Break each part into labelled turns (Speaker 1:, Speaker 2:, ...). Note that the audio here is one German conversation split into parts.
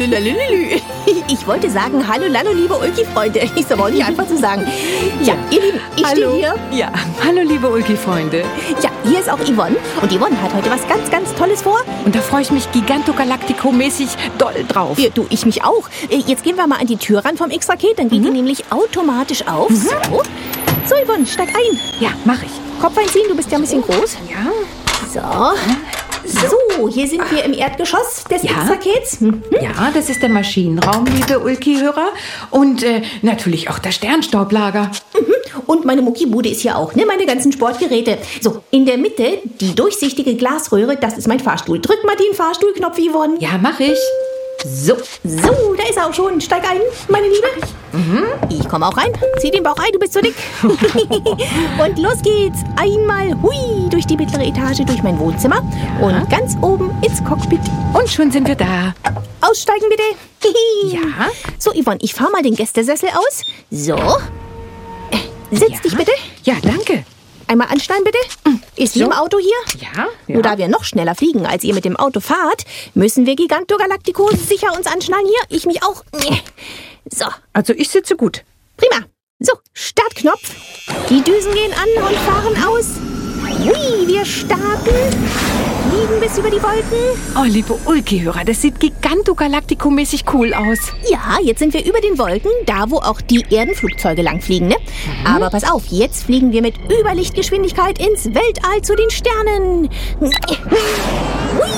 Speaker 1: Lalalülü. Ich wollte sagen, hallo, lalo, liebe Ulki-Freunde. Ist aber auch nicht einfach zu sagen. Ja, ihr Lieben, ich stehe hier.
Speaker 2: Ja, hallo liebe Ulki-Freunde.
Speaker 1: Ja, hier ist auch Yvonne. Und Yvonne hat heute was ganz, ganz Tolles vor.
Speaker 2: Und da freue ich mich Gigantogalactico-mäßig doll drauf.
Speaker 1: Ja, du, ich mich auch. Jetzt gehen wir mal an die Tür ran vom X-Raket. Dann geht die nämlich automatisch auf. So, Yvonne, steig ein.
Speaker 2: Ja, mach ich.
Speaker 1: Kopf einziehen, du bist ja ein bisschen groß.
Speaker 2: Ja.
Speaker 1: So, hier sind wir im Erdgeschoss des X-Rakets.
Speaker 2: Ja, das ist der Maschinenraum, liebe Ulki-Hörer. Und natürlich auch das Sternstaublager.
Speaker 1: Und meine Muckibude ist hier auch, ne? Meine ganzen Sportgeräte. So, in der Mitte, die durchsichtige Glasröhre, das ist mein Fahrstuhl. Drück mal den Fahrstuhlknopf, Yvonne.
Speaker 2: Ja, mach ich.
Speaker 1: So, da ist er auch schon. Steig ein, meine Liebe. Ich komme auch rein. Zieh den Bauch ein, du bist so dick. Und los geht's. Einmal hui durch die mittlere Etage, durch mein Wohnzimmer. Und ganz oben ins Cockpit.
Speaker 2: Und schon sind wir da.
Speaker 1: Aussteigen bitte.
Speaker 2: Ja.
Speaker 1: So, Yvonne, ich fahre mal den Gästesessel aus. So. Setz dich bitte.
Speaker 2: Ja, danke.
Speaker 1: Einmal anschnallen bitte. Ist wie im Auto hier.
Speaker 2: Ja.
Speaker 1: Nur da wir noch schneller fliegen, als ihr mit dem Auto fahrt, müssen wir Gigantogalactico sicher uns anschnallen. Hier, ich mich auch. So,
Speaker 2: Also ich sitze gut.
Speaker 1: prima. So, Startknopf. Die Düsen gehen an und fahren aus. Hui, wir starten. Fliegen bis über die Wolken.
Speaker 2: Oh, liebe Ulki-Hörer, das sieht Gigantogalactico-mäßig cool aus.
Speaker 1: Ja, jetzt sind wir über den Wolken, da wo auch die Erdenflugzeuge langfliegen, ne? Aber pass auf, jetzt fliegen wir mit Überlichtgeschwindigkeit ins Weltall zu den Sternen. Hui!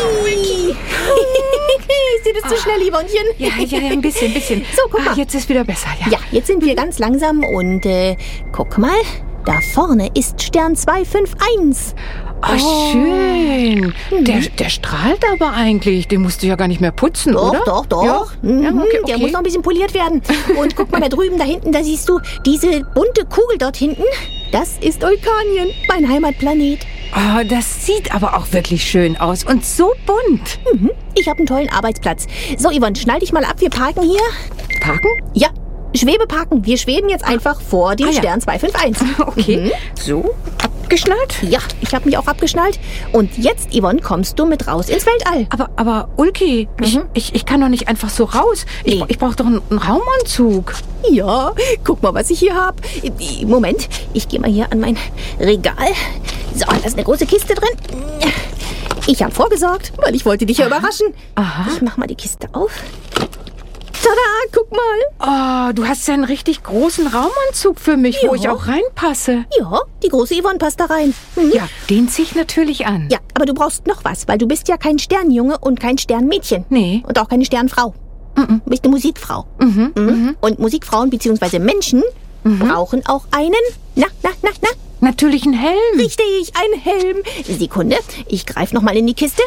Speaker 1: Ist dir das zu schnell, Yvonnchen?
Speaker 2: Ja, ein bisschen.
Speaker 1: So, guck mal.
Speaker 2: Jetzt ist wieder besser, ja.
Speaker 1: Ja, jetzt sind wir ganz langsam und guck mal, da vorne ist Stern 251.
Speaker 2: Oh, schön. Der strahlt aber eigentlich. Den musst du ja gar nicht mehr putzen, oder?
Speaker 1: Doch.
Speaker 2: Ja? Ja, okay.
Speaker 1: Der muss noch ein bisschen poliert werden. Und guck mal da drüben, da hinten, da siehst du diese bunte Kugel dort hinten. Das ist Vulkanien, mein Heimatplanet.
Speaker 2: Oh, das sieht aber auch wirklich schön aus und so bunt.
Speaker 1: Ich habe einen tollen Arbeitsplatz. So, Yvonne, schnall dich mal ab, wir parken hier.
Speaker 2: Parken?
Speaker 1: Ja, Schwebeparken. Wir schweben jetzt einfach vor dem
Speaker 2: ja.
Speaker 1: Stern 251.
Speaker 2: Okay. So, abgeschnallt?
Speaker 1: Ja, ich habe mich auch abgeschnallt. Und jetzt, Yvonne, kommst du mit raus ins Weltall.
Speaker 2: Aber Ulki, ich kann doch nicht einfach so raus.
Speaker 1: Nee.
Speaker 2: Ich brauche doch einen Raumanzug.
Speaker 1: Ja, guck mal, was ich hier habe. Moment, ich gehe mal hier an mein Regal. So, da ist eine große Kiste drin. Ich habe vorgesorgt, weil ich wollte dich ja überraschen.
Speaker 2: Aha.
Speaker 1: Ich mach mal die Kiste auf. Tada, guck mal.
Speaker 2: Oh, du hast ja einen richtig großen Raumanzug für mich, wo
Speaker 1: Ja.
Speaker 2: ich auch reinpasse.
Speaker 1: Ja, die große Yvonne passt da rein.
Speaker 2: Ja, den zieh ich natürlich an.
Speaker 1: Ja, aber du brauchst noch was, weil du bist ja kein Sternjunge und kein Sternmädchen.
Speaker 2: Nee.
Speaker 1: Und auch keine Sternfrau. Du bist eine Musikfrau. Und Musikfrauen bzw. Menschen brauchen auch einen, na,
Speaker 2: Natürlich ein Helm.
Speaker 1: richtig, ein Helm. Sekunde, ich greife noch mal in die Kiste.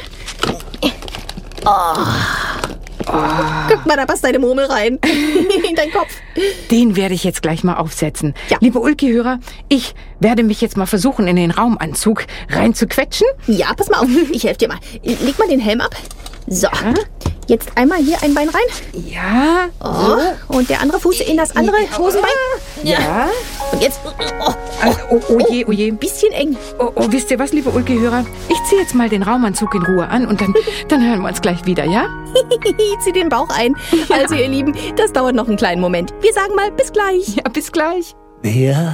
Speaker 1: Guck mal, da passt deine Murmel rein. In deinen Kopf.
Speaker 2: Den werde ich jetzt gleich mal aufsetzen.
Speaker 1: Ja.
Speaker 2: Liebe Ulki-Hörer, ich werde mich jetzt mal versuchen, in den Raumanzug reinzuquetschen.
Speaker 1: Ja, pass mal auf, ich helfe dir mal. Leg mal den Helm ab. So, jetzt einmal hier ein Bein rein.
Speaker 2: Ja.
Speaker 1: Und der andere Fuß in das andere Hosenbein.
Speaker 2: Ja.
Speaker 1: Und jetzt,
Speaker 2: Oh je.
Speaker 1: ein bisschen eng.
Speaker 2: Oh, wisst ihr was, liebe Ulki-Hörer? Ich ziehe jetzt mal den Raumanzug in Ruhe an und dann hören wir uns gleich wieder, ja?
Speaker 1: Zieh den Bauch ein. Also ihr Lieben, das dauert noch einen kleinen Moment. Wir sagen mal bis gleich.
Speaker 2: Ja, bis gleich.
Speaker 3: Wer